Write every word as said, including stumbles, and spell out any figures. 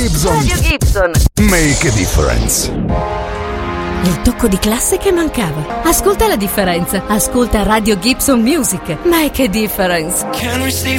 Gibson. Radio Gibson. Make a difference. Il tocco di classe che mancava. Ascolta la differenza. Ascolta Radio Gibson Music. Make a difference. Can we stay